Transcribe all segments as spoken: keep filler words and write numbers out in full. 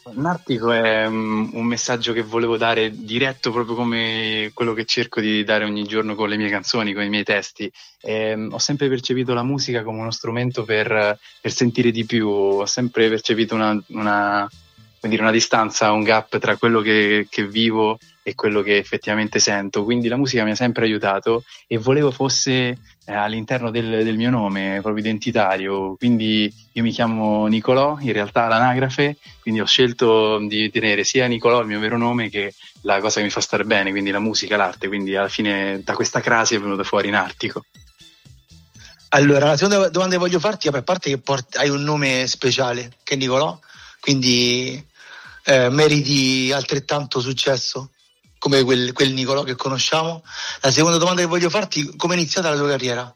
Nartico è um, un messaggio che volevo dare diretto, proprio come quello che cerco di dare ogni giorno con le mie canzoni, con i miei testi. Ehm, ho sempre percepito la musica come uno strumento per, per sentire di più, ho sempre percepito una, una, come dire, una distanza, un gap tra quello che, che vivo e quello che effettivamente sento, quindi la musica mi ha sempre aiutato e volevo fosse eh, all'interno del, del mio nome, proprio identitario, quindi io mi chiamo Nicolò, in realtà l'anagrafe, quindi ho scelto di tenere sia Nicolò, il mio vero nome, che la cosa che mi fa stare bene, quindi la musica, l'arte, quindi alla fine da questa crasi è venuto fuori Nartico. Allora, la seconda domanda che voglio farti, a parte che porti, hai un nome speciale, che è Nicolò, quindi eh, meriti altrettanto successo come quel, quel Nicolò che conosciamo. La seconda domanda che voglio farti, come è iniziata la tua carriera?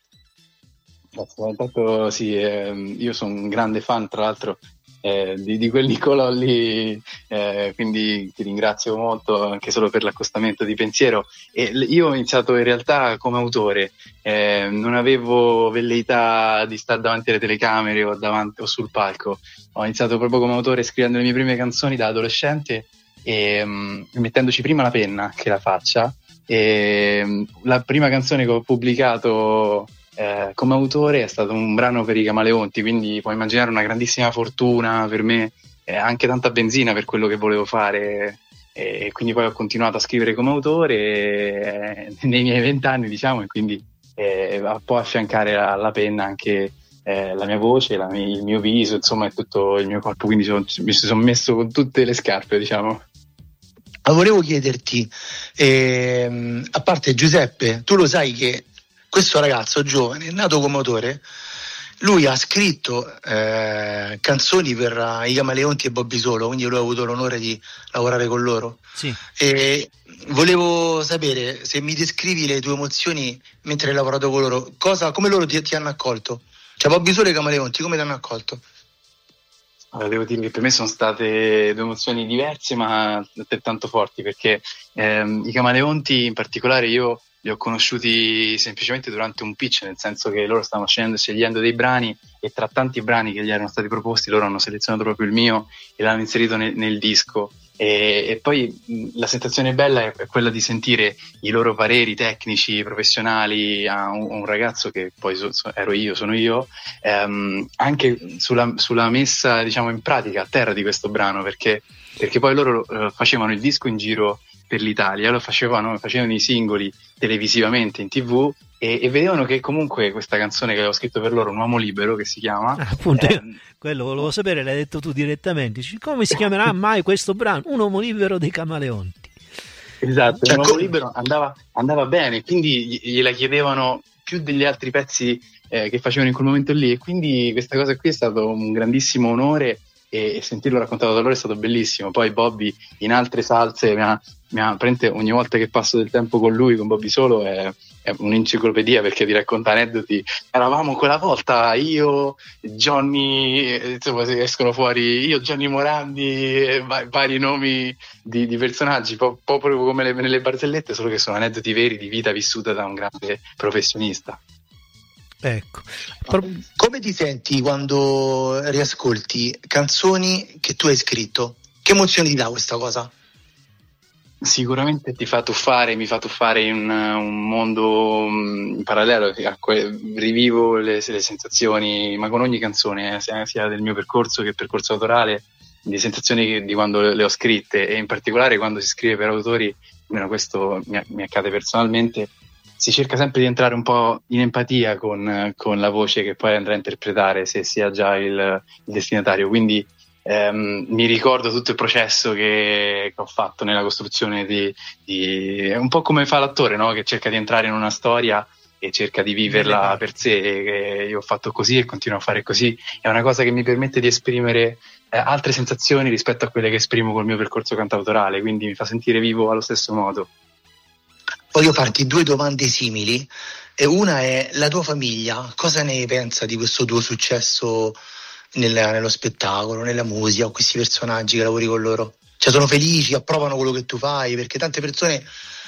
Intanto sì, eh, io sono un grande fan, tra l'altro, eh, di, di quel Nicolò lì, eh, quindi ti ringrazio molto anche solo per l'accostamento di pensiero. E l- io ho iniziato in realtà come autore, eh, non avevo velleità di stare davanti alle telecamere o, davanti, o sul palco. Ho iniziato proprio come autore scrivendo le mie prime canzoni da adolescente e um, mettendoci prima la penna che la faccia. E um, la prima canzone che ho pubblicato Eh, come autore è stato un brano per i Camaleonti, quindi puoi immaginare una grandissima fortuna per me, eh, anche tanta benzina per quello che volevo fare, e quindi poi ho continuato a scrivere come autore eh, nei miei vent'anni, diciamo, e quindi eh, può affiancare alla penna anche eh, la mia voce, la mia, il mio viso, insomma, e tutto il mio corpo, quindi son, mi sono messo con tutte le scarpe, diciamo. Volevo chiederti, ehm, a parte Giuseppe, tu lo sai che questo ragazzo giovane, nato come autore, lui ha scritto eh, canzoni per uh, i Camaleonti e Bobby Solo, quindi lui ha avuto l'onore di lavorare con loro. Sì. E volevo sapere se mi descrivi le tue emozioni mentre hai lavorato con loro, cosa, come loro ti, ti hanno accolto? Cioè Bobby Solo e i Camaleonti, come ti hanno accolto? Allora, devo dire che per me sono state due emozioni diverse ma altrettanto forti, perché ehm, i Camaleonti in particolare io li ho conosciuti semplicemente durante un pitch, nel senso che loro stavano scegliendo, scegliendo dei brani e tra tanti brani che gli erano stati proposti loro hanno selezionato proprio il mio e l'hanno inserito nel, nel disco e, e poi mh, la sensazione bella è, è quella di sentire i loro pareri tecnici, professionali a un, un ragazzo che poi so, so, ero io, sono io, ehm, anche sulla, sulla messa, diciamo, in pratica a terra di questo brano, perché, perché poi loro eh, facevano il disco in giro per l'Italia, lo facevano, facevano i singoli televisivamente in tv e, e vedevano che comunque questa canzone che avevo scritto per loro, Un uomo libero, che si chiama, ah, appunto eh, io, quello volevo sapere, l'hai detto tu direttamente. Come si chiamerà mai questo brano? Un uomo libero dei Camaleonti. Esatto, Cioè, Un uomo co- libero andava, andava bene, quindi gliela chiedevano più degli altri pezzi eh, che facevano in quel momento lì e quindi questa cosa qui è stato un grandissimo onore e, e sentirlo raccontato da loro è stato bellissimo. Poi Bobby in altre salse mi ha, mi ha ogni volta che passo del tempo con lui, con Bobby Solo, è, è un'enciclopedia perché ti racconta aneddoti. Eravamo quella volta io, Johnny, insomma escono fuori io, Gianni Morandi, va- vari nomi di, di personaggi, po- proprio come le, nelle barzellette, solo che sono aneddoti veri di vita vissuta da un grande professionista. Ecco. Come ti senti quando riascolti canzoni che tu hai scritto? Che emozioni ti dà questa cosa? Sicuramente ti fa tuffare, mi fa tuffare in un mondo in parallelo, rivivo le, le sensazioni, ma con ogni canzone, sia, sia del mio percorso che percorso autorale, di sensazioni di quando le ho scritte e in particolare quando si scrive per autori, almeno questo mi, mi accade personalmente, si cerca sempre di entrare un po' in empatia con, con la voce che poi andrà a interpretare, se sia già il, il destinatario, quindi ehm, mi ricordo tutto il processo che, che ho fatto nella costruzione di, di è un po' come fa l'attore, no? Che cerca di entrare in una storia e cerca di viverla per sé, che io ho fatto così e continuo a fare così, è una cosa che mi permette di esprimere eh, altre sensazioni rispetto a quelle che esprimo col mio percorso cantautorale, quindi mi fa sentire vivo allo stesso modo. Voglio farti due domande simili e una è: la tua famiglia cosa ne pensa di questo tuo successo nel, nello spettacolo, nella musica, con questi personaggi che lavori con loro? Cioè sono felici, approvano quello che tu fai? Perché tante persone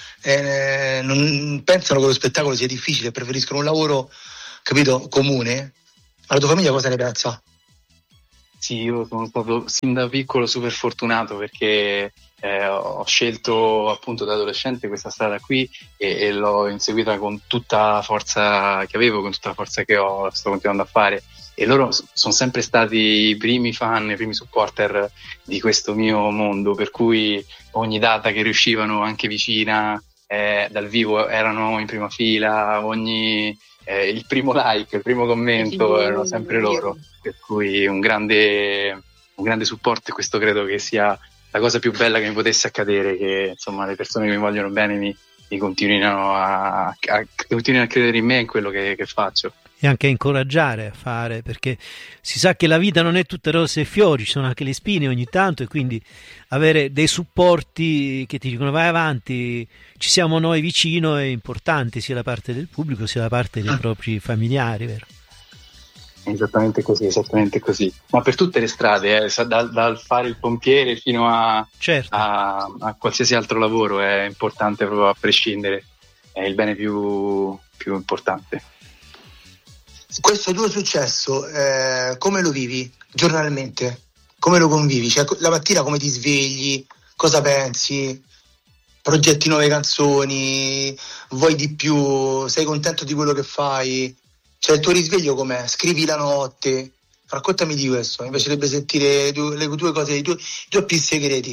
eh, non pensano che lo spettacolo sia difficile, preferiscono un lavoro, capito, comune. Ma la tua famiglia cosa ne pensa? Sì, io sono stato sin da piccolo super fortunato perché eh, ho scelto appunto da adolescente questa strada qui e, e l'ho inseguita con tutta la forza che avevo, con tutta la forza che ho, la sto continuando a fare. E loro s- sono sempre stati i primi fan, i primi supporter di questo mio mondo, per cui ogni data che riuscivano, anche vicina, eh, dal vivo, erano in prima fila, ogni, eh, il primo like, il primo commento erano sempre loro, per cui un grande, un grande supporto, e questo credo che sia la cosa più bella che mi potesse accadere, che insomma le persone che mi vogliono bene mi, mi continuino a, a, continuino a credere in me e in quello che, che faccio. E anche a incoraggiare a fare, perché si sa che la vita non è tutta rose e fiori, ci sono anche le spine ogni tanto, e quindi avere dei supporti che ti dicono vai avanti, ci siamo noi vicino, è importante sia da parte del pubblico sia da parte dei propri familiari, vero? Esattamente così, esattamente così. Ma per tutte le strade, eh, dal, dal fare il pompiere fino a, certo. a, a qualsiasi altro lavoro, è importante proprio a prescindere, è il bene più, più importante. Questo tuo successo, eh, come lo vivi giornalmente? Come lo convivi? Cioè, la mattina come ti svegli? Cosa pensi? Progetti nuove canzoni? Vuoi di più? Sei contento di quello che fai? Cioè, il tuo risveglio com'è? Scrivi la notte? Raccontami di questo, mi piacerebbe sentire le tue, le tue cose, i tuoi, i tuoi più segreti.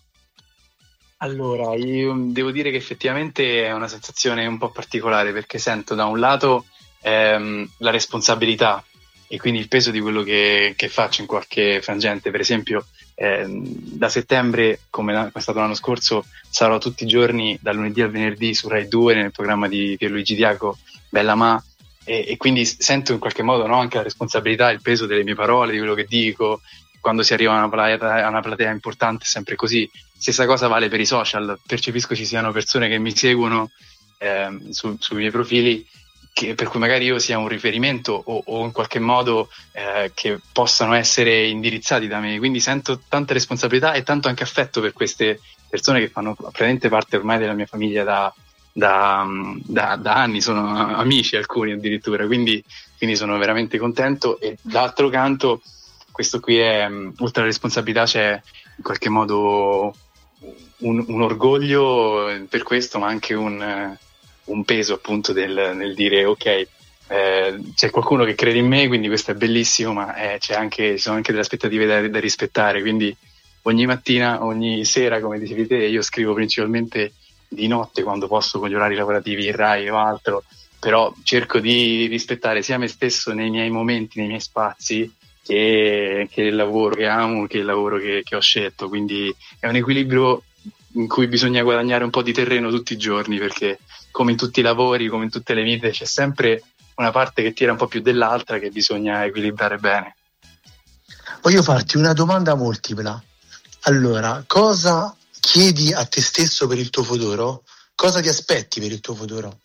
Allora, io devo dire che effettivamente è una sensazione un po' particolare, perché sento da un lato ehm, la responsabilità e quindi il peso di quello che, che faccio in qualche frangente. Per esempio, ehm, da settembre, come, la, come è stato l'anno scorso, sarò tutti i giorni dal lunedì al venerdì su Rai due nel programma di Pierluigi Diaco, Bella Ma, e, e quindi sento in qualche modo, no, anche la responsabilità, il peso delle mie parole, di quello che dico. Quando si arriva a una platea, a una platea importante è sempre così. Stessa cosa vale per i social, percepisco ci siano persone che mi seguono ehm, su, sui miei profili, che, per cui magari io sia un riferimento o, o in qualche modo eh, che possano essere indirizzati da me, quindi sento tanta responsabilità e tanto anche affetto per queste persone che fanno praticamente parte ormai della mia famiglia da, da, da, da anni, sono amici alcuni addirittura, quindi, quindi sono veramente contento. E d'altro canto questo qui è, oltre alla responsabilità c'è in qualche modo un, un orgoglio per questo, ma anche un, un peso appunto del, nel dire ok, eh, c'è qualcuno che crede in me, quindi questo è bellissimo, ma eh, c'è anche, ci sono anche delle aspettative da, da rispettare, quindi ogni mattina, ogni sera, come dicevi te, io scrivo principalmente di notte quando posso con gli orari lavorativi in Rai o altro, però cerco di rispettare sia me stesso nei miei momenti, nei miei spazi, che, che il lavoro che amo, che il lavoro che, che ho scelto, quindi è un equilibrio in cui bisogna guadagnare un po' di terreno tutti i giorni, perché come in tutti i lavori, come in tutte le vite, c'è sempre una parte che tira un po' più dell'altra che bisogna equilibrare bene. Voglio farti una domanda multipla. Allora, cosa chiedi a te stesso per il tuo futuro? Cosa ti aspetti per il tuo futuro?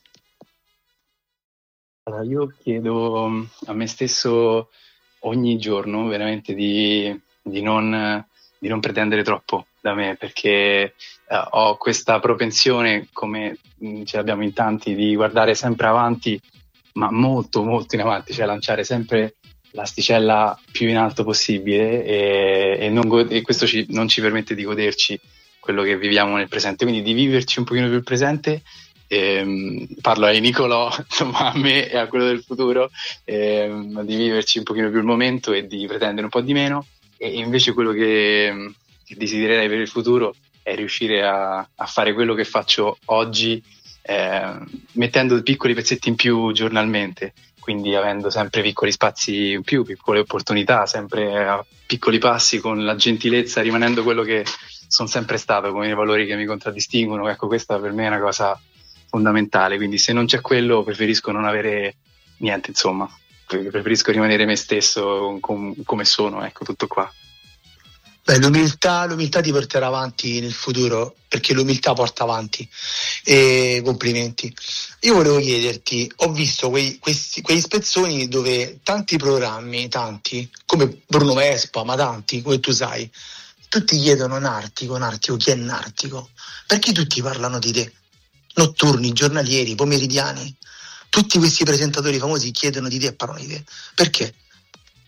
Allora, io chiedo a me stesso ogni giorno veramente di, di, non, di non pretendere troppo da me, perché uh, ho questa propensione, come mh, ce l'abbiamo in tanti, di guardare sempre avanti, ma molto molto in avanti, cioè lanciare sempre l'asticella più in alto possibile, e, e, non go- e questo ci, non ci permette di goderci quello che viviamo nel presente, quindi di viverci un pochino più il presente. Ehm, parlo ai Nicolò, insomma a me e a quello del futuro, ehm, di viverci un pochino più il momento e di pretendere un po' di meno, e invece quello che, che desidererei per il futuro è riuscire a, a fare quello che faccio oggi, eh, mettendo piccoli pezzetti in più giornalmente, quindi avendo sempre piccoli spazi in più, piccole opportunità, sempre a piccoli passi, con la gentilezza, rimanendo quello che sono sempre stato, con i valori che mi contraddistinguono. Ecco, questa per me è una cosa fondamentale, quindi se non c'è quello preferisco non avere niente, insomma, preferisco rimanere me stesso com- come sono, ecco, tutto qua. Beh, l'umiltà, l'umiltà ti porterà avanti nel futuro, perché l'umiltà porta avanti, e complimenti. Io volevo chiederti, ho visto quei, questi, quei spezzoni dove tanti programmi, tanti, come Bruno Vespa, ma tanti, come tu sai, tutti chiedono Nartico, Nartico, chi è Nartico? Perché tutti parlano di te? Notturni, giornalieri, pomeridiani, tutti questi presentatori famosi chiedono di te e parlano di te. Perché?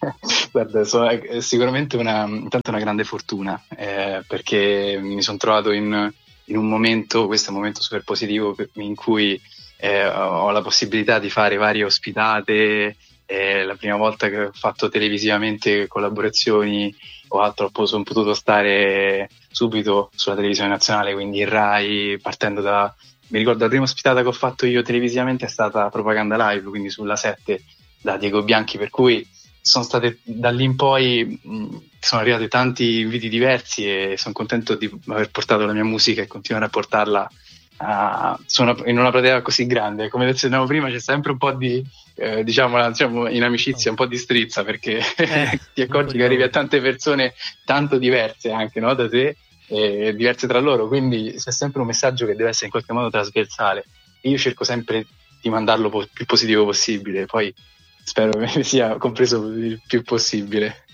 Guarda, so- è sicuramente una, intanto una grande fortuna, eh, perché mi sono trovato in, in un momento, questo è un momento super positivo, per- in cui eh, ho la possibilità di fare varie ospitate. È la prima volta che ho fatto televisivamente collaborazioni o altro, poi sono potuto stare subito sulla televisione nazionale, quindi in Rai, partendo da... Mi ricordo la prima ospitata che ho fatto io televisivamente è stata Propaganda Live, quindi sulla sette da Diego Bianchi, per cui sono state da lì in poi mh, sono arrivati tanti inviti diversi e sono contento di aver portato la mia musica e continuare a portarla a, su una, in una platea così grande. Come dicevamo prima, c'è sempre un po' di eh, diciamo, diciamo in amicizia un po' di strizza, perché Eh, ti accorgi che arrivi a tante persone tanto diverse anche, no, da te, e diverse tra loro, quindi c'è sempre un messaggio che deve essere in qualche modo trasversale. Io cerco sempre di mandarlo po- più positivo possibile, poi spero che sia compreso il più possibile.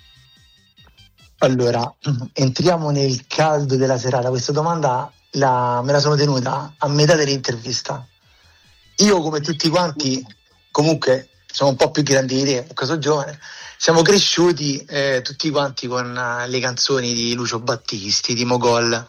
Allora, entriamo nel caldo della serata. Questa domanda la- me la sono tenuta a metà dell'intervista. Io, come tutti quanti, comunque sono un po' più grandi di te, perché sono giovane, siamo cresciuti eh, tutti quanti con eh, le canzoni di Lucio Battisti, di Mogol,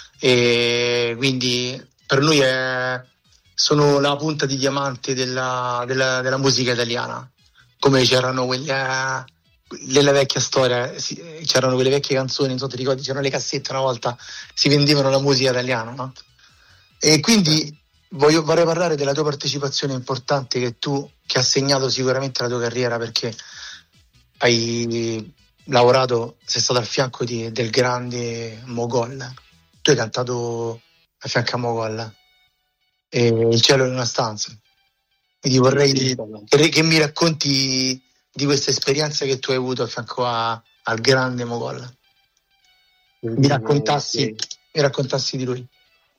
e quindi per noi è- sono la punta di diamante della, della- della musica italiana. Come c'erano quelle, nella vecchia storia, si- c'erano quelle vecchie canzoni, non so ti ricordi, c'erano le cassette una volta, si vendevano la musica italiana, no? E quindi voglio, vorrei parlare della tua partecipazione importante che tu, che ha segnato sicuramente la tua carriera, perché hai lavorato, sei stato al fianco di- del grande Mogol. Tu hai cantato a fianco a Mogol e Il cielo in una stanza. Quindi vorrei che, che mi racconti di questa esperienza che tu hai avuto a fianco a- al grande Mogol. Mi raccontassi, mi raccontassi di lui.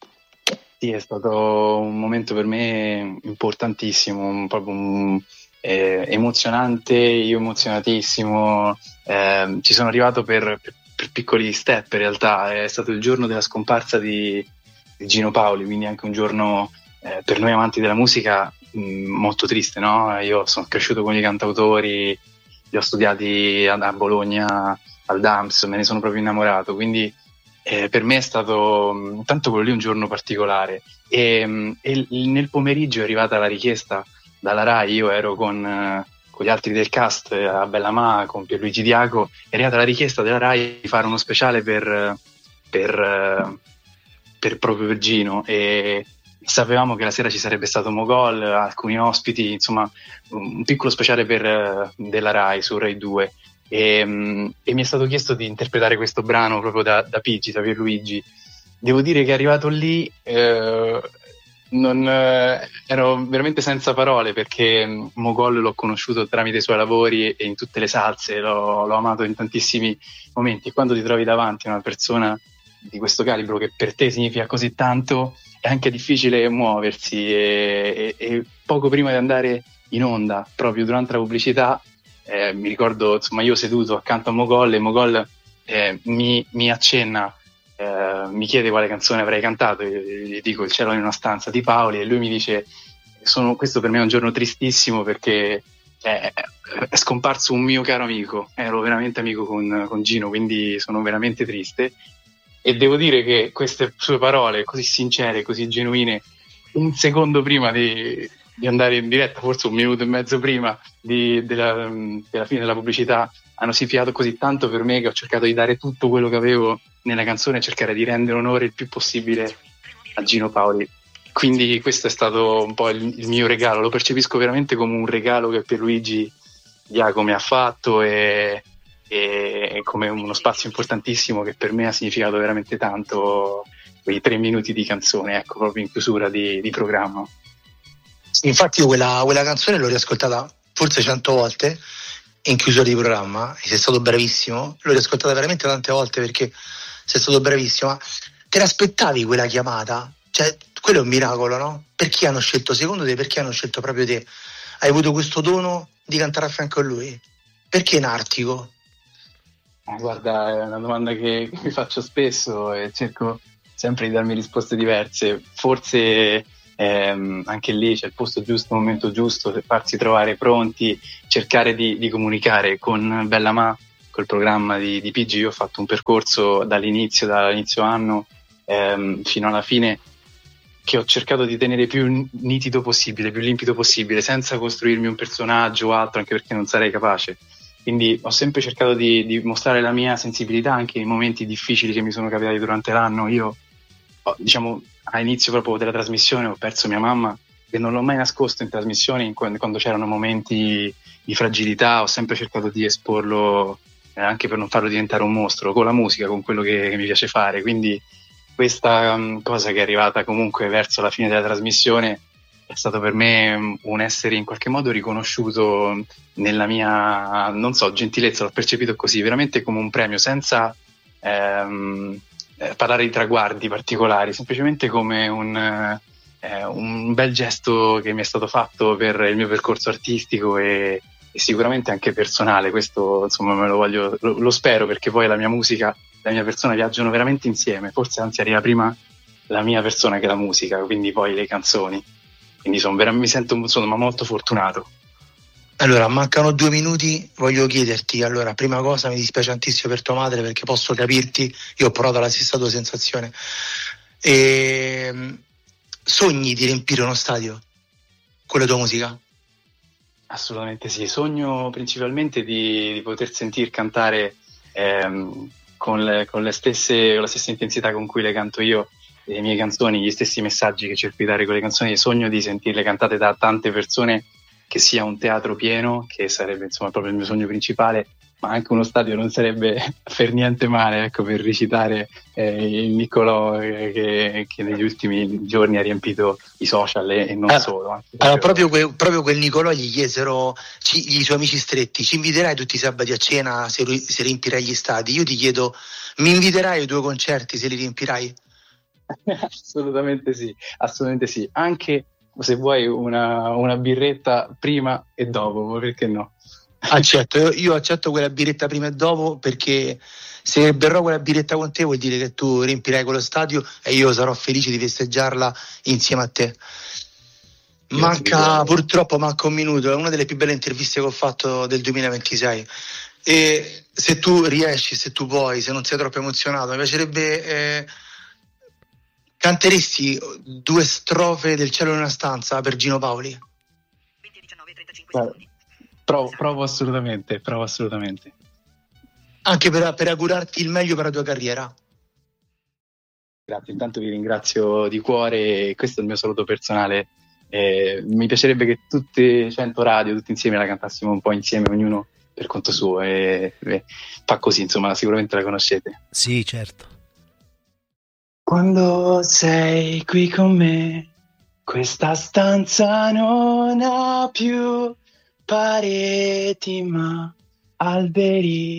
Sì, è stato un momento per me importantissimo, un- proprio un- eh, emozionante, io emozionatissimo. Eh, ci sono arrivato per, per- per piccoli step, in realtà. È stato il giorno della scomparsa di, di Gino Paoli, quindi anche un giorno eh, per noi amanti della musica mh, molto triste, no? Io sono cresciuto con i cantautori, li ho studiati a, a Bologna, al Dams, me ne sono proprio innamorato, quindi eh, per me è stato mh, tanto quello lì un giorno particolare. E, mh, e l- nel pomeriggio è arrivata la richiesta dalla Rai. Io ero con, eh, con gli altri del cast eh, a Bellamà, con Pierluigi Diaco, è arrivata la richiesta della Rai di fare uno speciale per, eh, per, eh, per proprio per Gino, e sapevamo che la sera ci sarebbe stato Mogol, alcuni ospiti, insomma un piccolo speciale per, eh, della Rai su Rai due. E, mh, e mi è stato chiesto di interpretare questo brano proprio da, da Pigi, da Pierluigi. Devo dire che arrivato lì eh, non, eh, ero veramente senza parole, perché mh, Mogol l'ho conosciuto tramite i suoi lavori e in tutte le salse, l'ho, l'ho amato in tantissimi momenti, e quando ti trovi davanti a una persona di questo calibro che per te significa così tanto, è anche difficile muoversi, e, e, e poco prima di andare in onda, proprio durante la pubblicità, eh, mi ricordo, insomma, io seduto accanto a Mogol, e Mogol eh, mi, mi accenna, eh, mi chiede quale canzone avrei cantato, io gli dico Il cielo in una stanza di Paoli, e lui mi dice sono, questo per me è un giorno tristissimo, perché eh, è scomparso un mio caro amico, ero veramente amico con, con Gino, quindi sono veramente triste. E devo dire che queste sue parole così sincere, così genuine, un secondo prima di, di andare in diretta, forse un minuto e mezzo prima di, della, della fine della pubblicità, hanno significato così tanto per me, che ho cercato di dare tutto quello che avevo nella canzone e cercare di rendere onore il più possibile a Gino Paoli. Quindi questo è stato un po' il, il mio regalo, lo percepisco veramente come un regalo che Pierluigi Diaco mi ha fatto, e, e come uno spazio importantissimo che per me ha significato veramente tanto, quei tre minuti di canzone, ecco, proprio in chiusura di, di programma. Sì, infatti io quella, quella canzone l'ho riascoltata forse cento volte in chiusura di programma, e sei stato bravissimo, l'ho riascoltata veramente tante volte perché sei stato bravissimo. Ma te l'aspettavi quella chiamata? Cioè, quello è un miracolo, no? Perché hanno scelto, secondo te, perché hanno scelto proprio te? Hai avuto questo dono di cantare a fianco a lui? Perché Nartico? Eh, guarda, è una domanda che, che mi faccio spesso e cerco sempre di darmi risposte diverse. Forse ehm, anche lì c'è il posto giusto, il momento giusto, farsi trovare pronti, cercare di, di comunicare con Bella Ma, col programma di, di P G. Io ho fatto un percorso dall'inizio, dall'inizio anno ehm, fino alla fine, che ho cercato di tenere più nitido possibile, più limpido possibile, senza costruirmi un personaggio o altro, anche perché non sarei capace. Quindi ho sempre cercato di, di mostrare la mia sensibilità anche nei momenti difficili che mi sono capitati durante l'anno. Io, diciamo, all'inizio proprio della trasmissione ho perso mia mamma, e non l'ho mai nascosto in trasmissioni, quando c'erano momenti di fragilità ho sempre cercato di esporlo, eh, anche per non farlo diventare un mostro, con la musica, con quello che, che mi piace fare. Quindi questa um, cosa che è arrivata comunque verso la fine della trasmissione è stato per me um, un essere in qualche modo riconosciuto nella mia, non so, gentilezza. L'ho percepito così, veramente come un premio, senza ehm, eh, parlare di traguardi particolari, semplicemente come un, eh, un bel gesto che mi è stato fatto per il mio percorso artistico e, e sicuramente anche personale. Questo, insomma, me lo voglio, lo, lo spero, perché poi la mia musica, la mia persona viaggiano veramente insieme, forse anzi arriva prima la mia persona che la musica, quindi poi le canzoni. Quindi sono vera- mi sento insomma molto fortunato. Allora, mancano due minuti, voglio chiederti, allora, prima cosa mi dispiace tantissimo per tua madre, perché posso capirti, io ho provato la stessa tua sensazione. E... sogni di riempire uno stadio con la tua musica? Assolutamente sì, sogno principalmente di, di poter sentir cantare ehm, con, le, con le stesse, con la stessa intensità con cui le canto io, le mie canzoni, gli stessi messaggi che cerco di dare con le canzoni. Sogno di sentirle cantate da tante persone, che sia un teatro pieno, che sarebbe insomma proprio il mio sogno principale, ma anche uno stadio non sarebbe per niente male, ecco, per recitare eh, il Niccolò eh, che, che negli ultimi giorni ha riempito i social e, e non ah, solo. Anche allora, proprio, que, proprio quel Niccolò gli chiesero ci, i suoi amici stretti: ci inviterai tutti i sabati a cena se, se riempirai gli stadi? Io ti chiedo, mi inviterai ai tuoi concerti se li riempirai? Assolutamente sì, assolutamente sì, anche se vuoi una, una birretta prima e dopo, perché no? Accetto, io, io accetto quella birretta prima e dopo, perché se berrò quella birretta con te vuol dire che tu riempirai quello stadio e io sarò felice di festeggiarla insieme a te. Manca, purtroppo manca un minuto, è una delle più belle interviste che ho fatto del duemilaventisei, e se tu riesci, se tu puoi, se non sei troppo emozionato, mi piacerebbe eh, canteresti due strofe del Cielo in una stanza per Gino Paoli? Beh, provo, provo assolutamente, provo assolutamente. Anche per, per augurarti il meglio per la tua carriera. Grazie, intanto vi ringrazio di cuore, questo è il mio saluto personale. Eh, mi piacerebbe che tutte cento radio, tutti insieme, la cantassimo un po' insieme, ognuno per conto suo, e, e fa così, insomma, sicuramente la conoscete. Sì, certo. Quando sei qui con me, questa stanza non ha più pareti ma alberi.